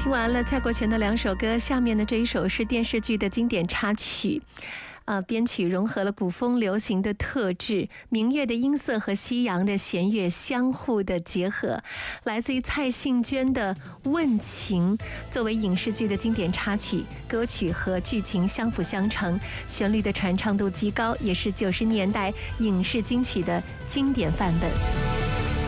听完了蔡国权的2首歌，下面的这一首是电视剧的经典插曲。编曲融合了古风流行的特质，明月的音色和西洋的弦乐相互的结合，来自于蔡幸娟的《问情》，作为影视剧的经典插曲，歌曲和剧情相辅相成，旋律的传唱度极高，也是90年代影视金曲的经典范本。